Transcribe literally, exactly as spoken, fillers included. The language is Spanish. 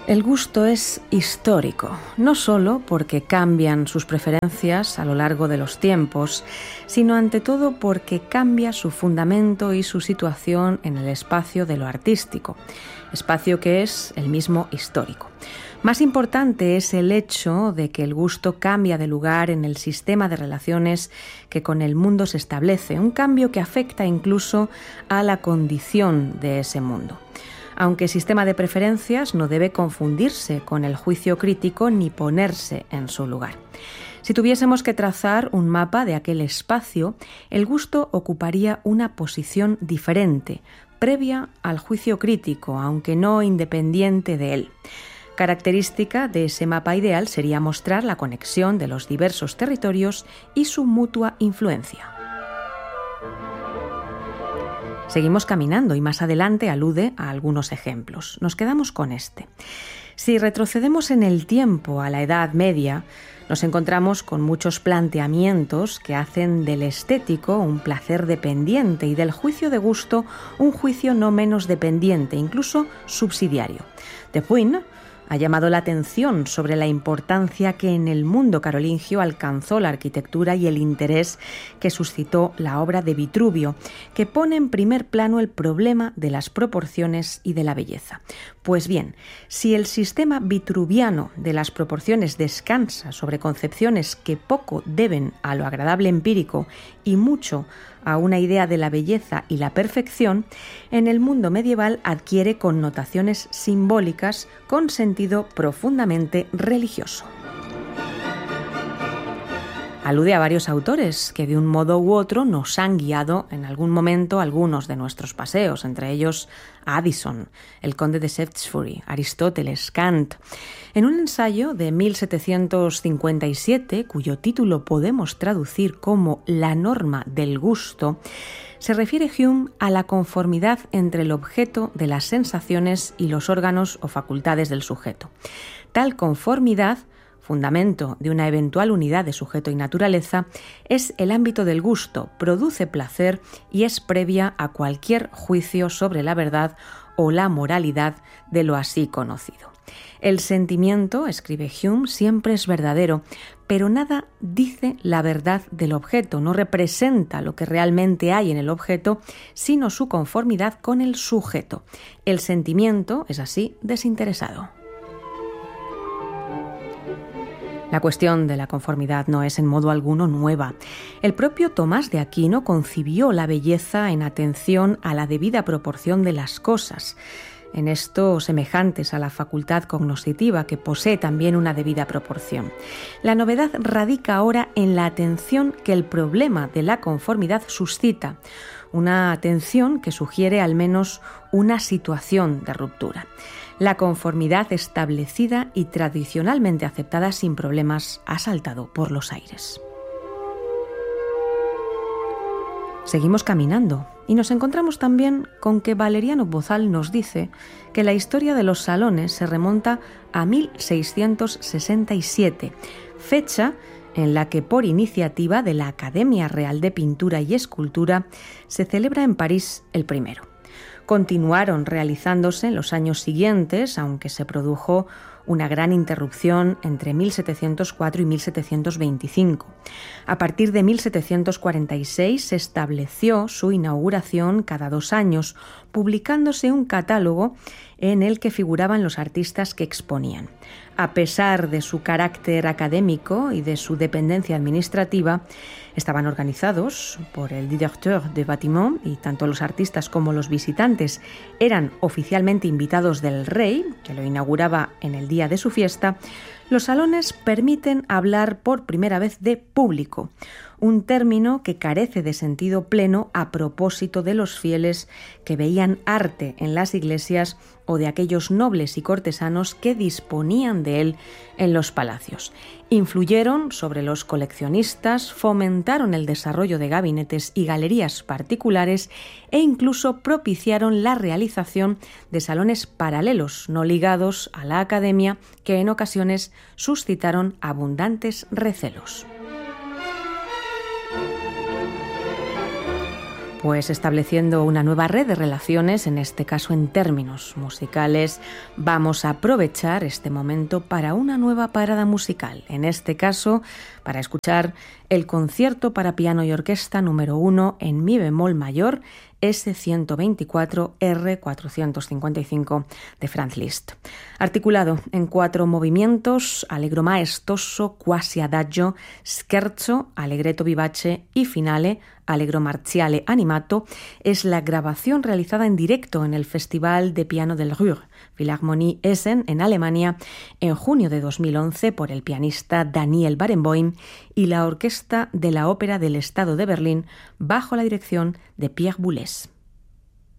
El gusto es histórico, no solo porque cambian sus preferencias a lo largo de los tiempos, sino ante todo porque cambia su fundamento y su situación en el espacio de lo artístico, espacio que es el mismo histórico. Más importante es el hecho de que el gusto cambia de lugar en el sistema de relaciones que con el mundo se establece, un cambio que afecta incluso a la condición de ese mundo. Aunque sistema de preferencias no debe confundirse con el juicio crítico ni ponerse en su lugar. Si tuviésemos que trazar un mapa de aquel espacio, el gusto ocuparía una posición diferente, previa al juicio crítico, aunque no independiente de él. Característica de ese mapa ideal sería mostrar la conexión de los diversos territorios y su mutua influencia. Seguimos caminando y más adelante alude a algunos ejemplos. Nos quedamos con este. Si retrocedemos en el tiempo a la Edad Media, nos encontramos con muchos planteamientos que hacen del estético un placer dependiente y del juicio de gusto un juicio no menos dependiente, incluso subsidiario. De Pruin ha llamado la atención sobre la importancia que en el mundo carolingio alcanzó la arquitectura y el interés que suscitó la obra de Vitruvio, que pone en primer plano el problema de las proporciones y de la belleza. Pues bien, si el sistema vitruviano de las proporciones descansa sobre concepciones que poco deben a lo agradable empírico y mucho a una idea de la belleza y la perfección, en el mundo medieval adquiere connotaciones simbólicas con sentido profundamente religioso. Alude a varios autores que de un modo u otro nos han guiado en algún momento algunos de nuestros paseos, entre ellos Addison, el conde de Shaftesbury, Aristóteles, Kant. En un ensayo de mil setecientos cincuenta y siete, cuyo título podemos traducir como La norma del gusto, se refiere Hume a la conformidad entre el objeto de las sensaciones y los órganos o facultades del sujeto. Tal conformidad, fundamento de una eventual unidad de sujeto y naturaleza, es el ámbito del gusto, produce placer y es previa a cualquier juicio sobre la verdad o la moralidad de lo así conocido. El sentimiento, escribe Hume, siempre es verdadero, pero nada dice la verdad del objeto, no representa lo que realmente hay en el objeto, sino su conformidad con el sujeto. El sentimiento es así desinteresado. La cuestión de la conformidad no es en modo alguno nueva. El propio Tomás de Aquino concibió la belleza en atención a la debida proporción de las cosas, en esto semejantes a la facultad cognoscitiva, que posee también una debida proporción. La novedad radica ahora en la atención que el problema de la conformidad suscita, una atención que sugiere al menos una situación de ruptura. La conformidad establecida y tradicionalmente aceptada sin problemas ha saltado por los aires. Seguimos caminando y nos encontramos también con que Valeriano Bozal nos dice que la historia de los salones se remonta a mil seiscientos sesenta y siete, fecha en la que por iniciativa de la Academia Real de Pintura y Escultura se celebra en París el primero. Continuaron realizándose en los años siguientes, aunque se produjo una gran interrupción entre mil setecientos cuatro y mil setecientos veinticinco. A partir de mil setecientos cuarenta y seis se estableció su inauguración cada dos años, publicándose un catálogo en el que figuraban los artistas que exponían. A pesar de su carácter académico y de su dependencia administrativa, estaban organizados por el directeur de bâtiment y tanto los artistas como los visitantes eran oficialmente invitados del rey, que lo inauguraba en el día de su fiesta. Los salones permiten hablar por primera vez de público, un término que carece de sentido pleno a propósito de los fieles que veían arte en las iglesias o de aquellos nobles y cortesanos que disponían de él en los palacios. Influyeron sobre los coleccionistas, fomentaron el desarrollo de gabinetes y galerías particulares e incluso propiciaron la realización de salones paralelos no ligados a la academia que en ocasiones suscitaron abundantes recelos. Pues estableciendo una nueva red de relaciones, en este caso en términos musicales, vamos a aprovechar este momento para una nueva parada musical. En este caso, para escuchar el concierto para piano y orquesta número uno en mi bemol mayor, ese ciento veinticuatro R cuatrocientos cincuenta y cinco de Franz Liszt. Articulado en cuatro movimientos, allegro maestoso, quasi adagio, scherzo, allegretto vivace y finale, allegro marziale animato, es la grabación realizada en directo en el Festival de Piano del Ruhr, Philharmonie Essen, en Alemania, en junio de dos mil once por el pianista Daniel Barenboim y la Orquesta de la Ópera del Estado de Berlín bajo la dirección de Pierre Boulez.